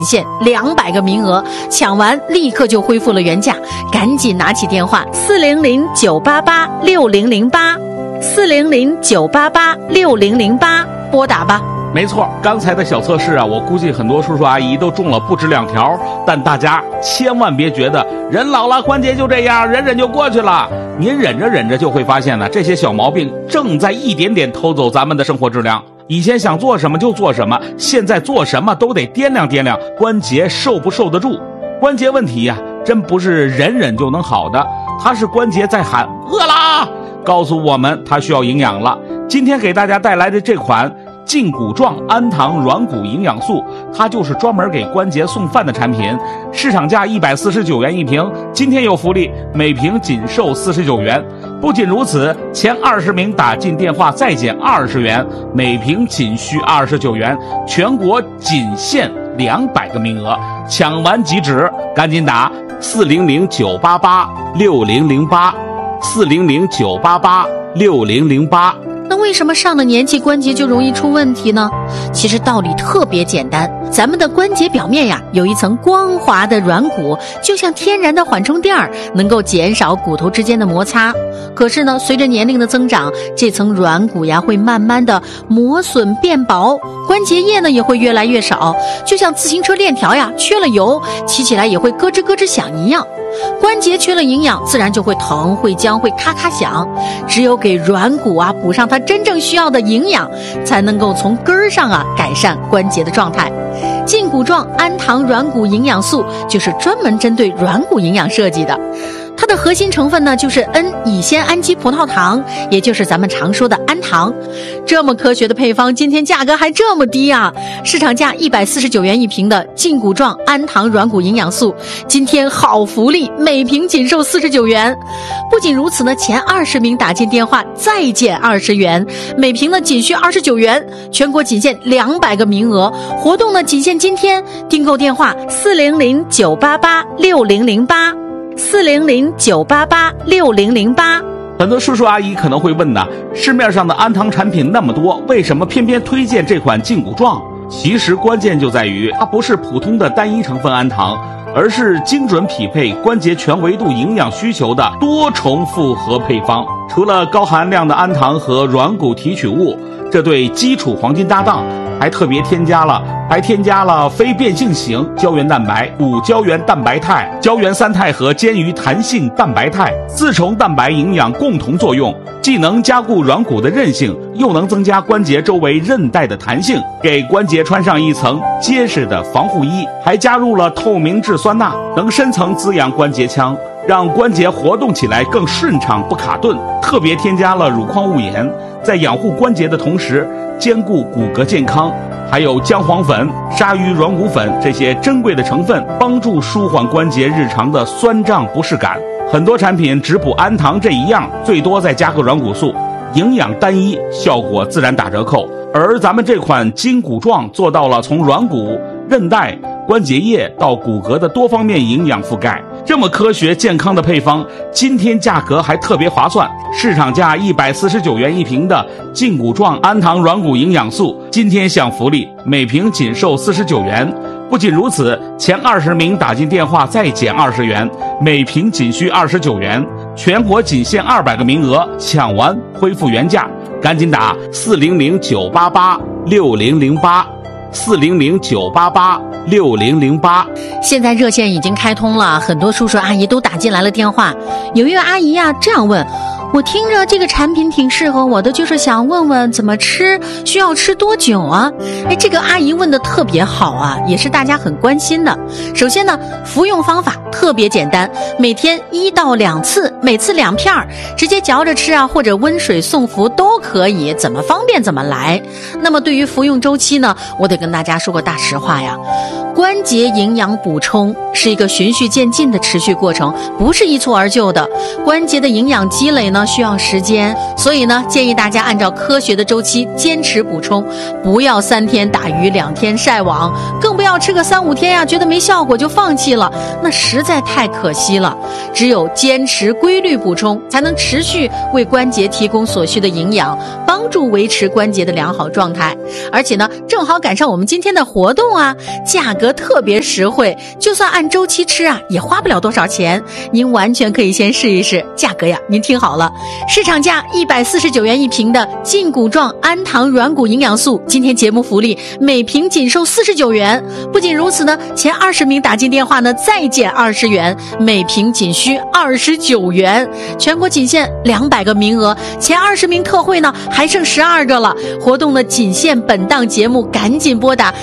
限200个名额，抢完立刻就恢复了原价，赶紧拿起电话400-988-6008，400-988-6008，拨打吧。 没错，刚才的小测试啊，我估计很多叔叔阿姨都中了不止2条，但大家千万别觉得人老了关节就这样，忍忍就过去了。您忍着忍着就会发现呢，这些小毛病正在一点点偷走咱们的生活质量。以前想做什么就做什么，现在做什么都得掂量掂量关节受不受得住。关节问题呀，真不是忍忍就能好的，它是关节在喊饿啦，告诉我们它需要营养了。今天给大家带来的这款胫骨状氨糖软骨营养素，它就是专门给关节送饭的产品，市场价149元一瓶，今天有福利，每瓶仅售49元。不仅如此，前20名打进电话再减20元，每瓶仅需29元，全国仅限200个名额，抢完即止，赶紧打400-988-6008，400-988-6008。 那为什么上了年纪关节就容易出问题呢？其实道理特别简单，咱们的关节表面呀有一层光滑的软骨，就像天然的缓冲垫儿，能够减少骨头之间的摩擦。可是呢，随着年龄的增长，这层软骨呀会慢慢的磨损变薄，关节液呢也会越来越少，就像自行车链条呀缺了油，骑起来也会咯吱咯吱响一样。关节缺了营养，自然就会疼、会僵、会咔咔响。只有给软骨啊补上它真正需要的营养，才能够从根儿上啊改善关节的状态。胫骨状氨糖软骨营养素就是专门针对软骨营养设计的。它的核心成分呢，就是 N 乙酰氨基葡萄糖，也就是咱们常说的氨糖。这么科学的配方，今天价格还这么低啊！市场价149元一瓶的胫骨状氨糖软骨营养素，今天好福利，每瓶仅售49元。不仅如此呢，前20名打进电话再减20元，每瓶呢仅需29元，全国仅限200个名额，活动呢仅限今天，订购电话400-988-6008，400-988-6008。 很多叔叔阿姨可能会问呢，市面上的氨糖产品那么多，为什么偏偏推荐这款胫骨状？其实关键就在于它不是普通的单一成分氨糖，而是精准匹配关节全维度营养需求的多重复合配方。除了高含量的氨糖和软骨提取物，这对基础黄金搭档，还特别添加了非变性型胶原蛋白、5胶原蛋白肽、胶原三肽和坚鱼弹性蛋白肽4重蛋白营养共同作用，既能加固软骨的韧性，又能增加关节周围韧带的弹性，给关节穿上一层结实的防护衣。还加入了透明质酸钠，能深层滋养关节腔，让关节活动起来更顺畅不卡顿。特别添加了乳矿物盐，在养护关节的同时兼顾骨骼健康。还有姜黄粉、鲨鱼软骨粉这些珍贵的成分，帮助舒缓关节日常的酸胀不适感。很多产品只补氨糖这一样，最多再加个软骨素，营养单一，效果自然打折扣。而咱们这款胫骨状做到了从软骨、韧带、关节液到骨骼的多方面营养覆盖。这么科学健康的配方，今天价格还特别划算，市场价149元一瓶的胫骨状氨糖软骨营养素，今天享福利，每瓶仅售49元。不仅如此，前20名打进电话再减20元，每瓶仅需29元，全国仅限200个名额，抢完恢复原价，赶紧打400-988-6008，400-988-6008。 现在热线已经开通了，很多叔叔阿姨都打进来了电话。有一位阿姨呀这样问，我听着这个产品挺适合我的，就是想问问怎么吃，需要吃多久啊？这个阿姨问的特别好啊，也是大家很关心的。首先呢，服用方法特别简单，每天1到2次，每次2片，直接嚼着吃啊，或者温水送服都可以，怎么方便怎么来。那么对于服用周期呢，我得跟大家说个大实话呀，关节营养补充是一个循序渐进的持续过程，不是一蹴而就的。关节的营养积累呢需要时间，所以呢建议大家按照科学的周期坚持补充，不要3天打鱼2天晒网，更不要吃个3-5天呀，觉得没效果就放弃了，那实在太可惜了。只有坚持规律补充，才能持续为关节提供所需的营养，帮助维持关节的良好状态。而且呢正好赶上我们今天的活动啊，价格特别实惠，就算按周期吃啊，也花不了多少钱。您完全可以先试一试，价格呀，您听好了，市场价149元一瓶的胫骨状氨糖软骨营养素，今天节目福利每瓶仅售49元。不仅如此呢，前20名打进电话呢再减20元，每瓶仅需29元。全国仅限200个名额，前20名特惠呢还剩12个了。活动呢仅限本档节目，赶紧拨打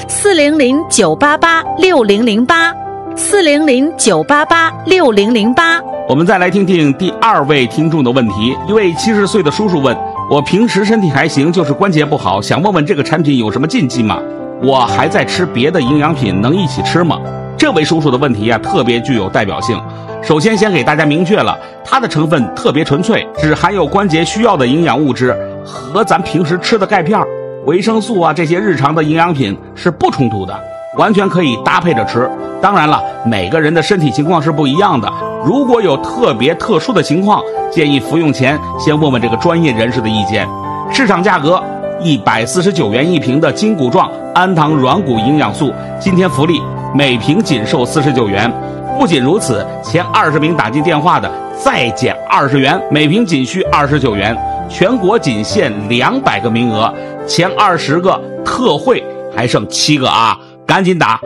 400-988-6008，400-988-6008。 我们再来听听第2位听众的问题。一位70岁的叔叔问，我平时身体还行，就是关节不好，想问问这个产品有什么禁忌吗？我还在吃别的营养品，能一起吃吗？这位叔叔的问题啊，特别具有代表性。首先先给大家明确了，它的成分特别纯粹，只含有关节需要的营养物质，和咱平时吃的钙片、维生素啊这些日常的营养品是不冲突的，完全可以搭配着吃。当然了，每个人的身体情况是不一样的，如果有特别特殊的情况，建议服用前先问问这个专业人士的意见。市场价格149元一瓶的胫骨状氨糖软骨营养素，今天福利每瓶仅售49元。不仅如此，前20名打进电话的再减20元，每瓶仅需29元。全国仅限200个名额，前20个特惠还剩7个啊！赶紧打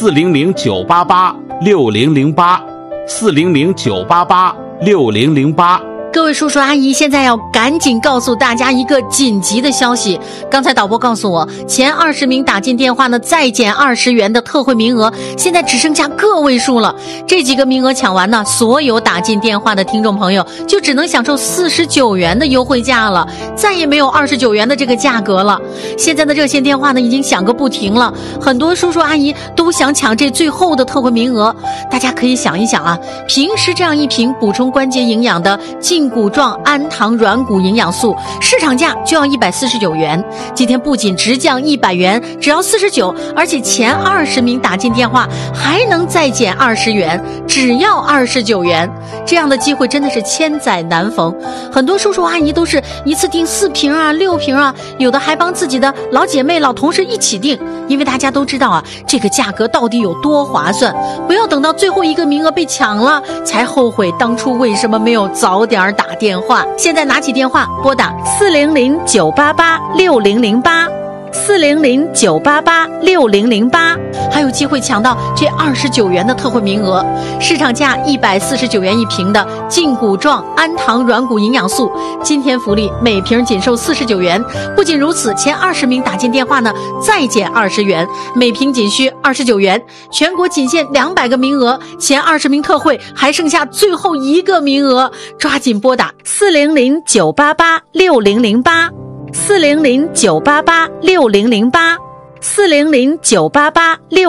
400-988-6008，400-988-6008。 各位叔叔阿姨，现在要赶紧告诉大家一个紧急的消息。刚才导播告诉我，前20名打进电话呢，再减20元的特惠名额，现在只剩下个位数了。这几个名额抢完呢，所有打进电话的听众朋友就只能享受49元的优惠价了，再也没有29元的这个价格了。现在的热线电话呢，已经响个不停了，很多叔叔阿姨都想抢这最后的特惠名额。大家可以想一想啊，平时这样一瓶补充关节营养的胫骨状氨糖软骨营养素，市场价就要149元，今天不仅直降100元，只要49，而且前20名打进电话还能再减20元，只要29元。这样的机会真的是千载难逢，很多叔叔阿姨都是一次订4瓶啊、6瓶啊，有的还帮自己的老姐妹、老同事一起订，因为大家都知道啊，这个价格到底有多划算。不要等到最后一个名额被抢了，才后悔当初为什么没有早点打电话。现在拿起电话拨打400-988-6008，400-988-6008，还有机会抢到这29元的特惠名额。市场价149元一瓶的胫骨状氨糖软骨营养素，今天福利每瓶仅售49元。不仅如此，前20名打进电话呢，再减20元，每瓶仅需29元。全国仅限200个名额，前20名特惠还剩下最后一个名额，抓紧拨打400-988-6008，400-988-6008，400-988-6008。